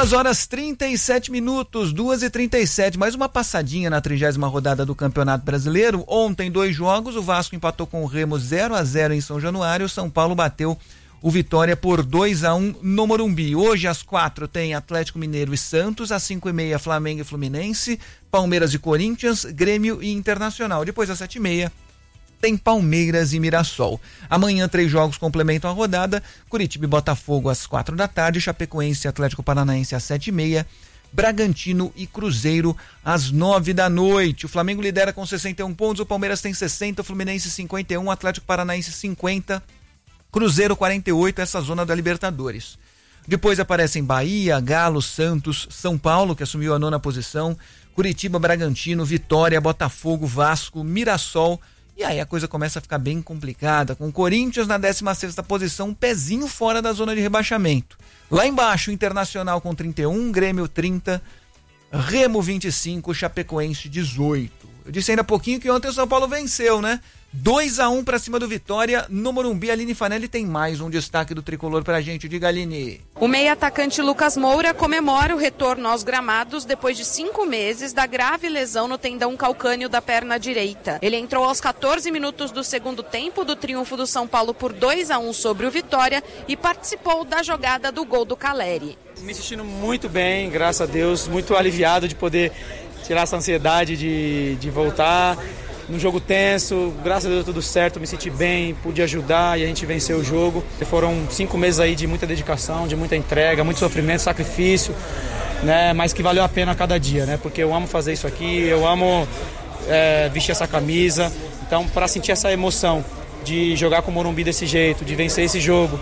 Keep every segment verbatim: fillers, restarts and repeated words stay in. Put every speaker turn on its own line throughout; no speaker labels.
Duas horas trinta e sete minutos, duas e trinta e sete, mais uma passadinha na trigésima rodada do Campeonato Brasileiro. Ontem, dois jogos, o Vasco empatou com o Remo zero a zero em São Januário, o São Paulo bateu o Vitória por dois a um no Morumbi. Hoje, às quatro, tem Atlético Mineiro e Santos, às cinco e meia, Flamengo e Fluminense, Palmeiras e Corinthians, Grêmio e Internacional. Depois, às sete e meia, tem Palmeiras e Mirassol. Amanhã, três jogos complementam a rodada: Curitiba e Botafogo às quatro da tarde, Chapecoense e Atlético Paranaense às sete e meia, Bragantino e Cruzeiro às nove da noite. O Flamengo lidera com sessenta e um pontos, o Palmeiras tem sessenta, o Fluminense cinquenta e um, o Atlético Paranaense cinquenta, Cruzeiro quarenta e oito, essa zona da Libertadores. Depois aparecem Bahia, Galo, Santos, São Paulo, que assumiu a nona posição, Curitiba, Bragantino, Vitória, Botafogo, Vasco, Mirassol. E aí a coisa começa a ficar bem complicada, com o Corinthians na décima sexta posição, um pezinho fora da zona de rebaixamento. Lá embaixo, Internacional com trinta e um, Grêmio trinta, Remo vinte e cinco, Chapecoense dezoito. Eu disse ainda há pouquinho que ontem o São Paulo venceu, né? dois a um pra cima do Vitória no Morumbi. Aline Fanelli tem mais um destaque do tricolor pra gente. Diga, Aline.
O meio-atacante Lucas Moura comemora o retorno aos gramados depois de cinco meses da grave lesão no tendão calcâneo da perna direita. Ele entrou aos quatorze minutos do segundo tempo do triunfo do São Paulo por dois a um sobre o Vitória e participou da jogada do gol do Caleri.
Me sentindo muito bem, graças a Deus, muito aliviado de poder tirar essa ansiedade de, de voltar. Num jogo tenso, graças a Deus tudo certo, me senti bem, pude ajudar e a gente venceu o jogo. Foram cinco meses aí de muita dedicação, de muita entrega, muito sofrimento, sacrifício, né? Mas que valeu a pena a cada dia, né? Porque eu amo fazer isso aqui, eu amo é, vestir essa camisa. Então, para sentir essa emoção de jogar com o Morumbi desse jeito, de vencer esse jogo,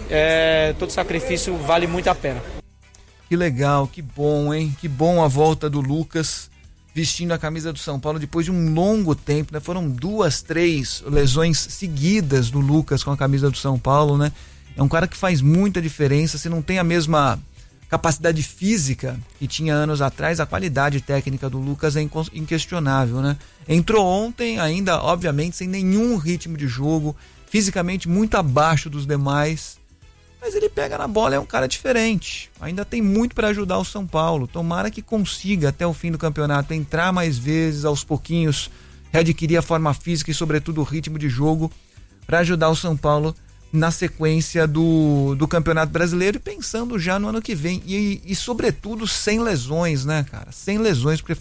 é, todo sacrifício vale muito a pena.
Que legal, que bom, hein? Que bom a volta do Lucas vestindo a camisa do São Paulo depois de um longo tempo, né? Foram duas, três lesões seguidas do Lucas com a camisa do São Paulo, né? É um cara que faz muita diferença. Se não tem a mesma capacidade física que tinha anos atrás, a qualidade técnica do Lucas é inquestionável, né? Entrou ontem ainda, obviamente, sem nenhum ritmo de jogo, fisicamente muito abaixo dos demais, mas ele pega na bola, é um cara diferente. Ainda tem muito para ajudar o São Paulo. Tomara que consiga até o fim do campeonato entrar mais vezes, aos pouquinhos, readquirir a forma física e sobretudo o ritmo de jogo para ajudar o São Paulo na sequência do, do Campeonato Brasileiro e pensando já no ano que vem. E, e sobretudo sem lesões, né, cara? Sem lesões, porque